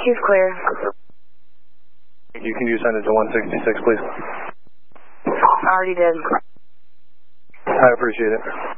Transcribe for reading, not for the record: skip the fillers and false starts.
He's clear. You can you send it to 166, please? I already did. I appreciate it.